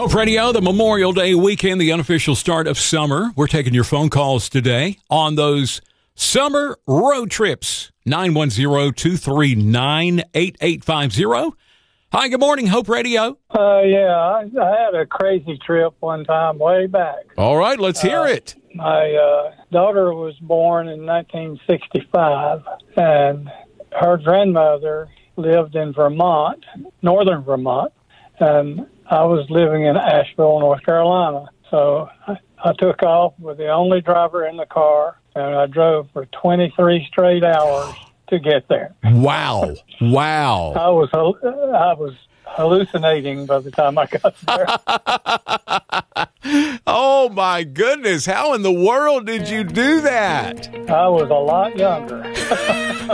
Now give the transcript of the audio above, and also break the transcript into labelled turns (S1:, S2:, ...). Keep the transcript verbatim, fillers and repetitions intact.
S1: Hope Radio, the Memorial Day weekend, the unofficial start of summer. We're taking your phone calls today on those summer road trips. nine one zero, two three nine, eight eight five zero. Hi, good morning, Hope Radio.
S2: Uh, yeah, I, I had a crazy trip one time way back.
S1: All right, let's hear
S2: uh,
S1: it.
S2: My uh, daughter was born in nineteen sixty-five, and her grandmother lived in Vermont, northern Vermont, and I was living in Asheville, North Carolina. So I, I took off with the only driver in the car, and I drove for twenty-three straight hours to get there.
S1: Wow. Wow.
S2: I was I was hallucinating by the time I got there.
S1: Oh, my goodness. How in the world did you do that?
S2: I was a lot younger.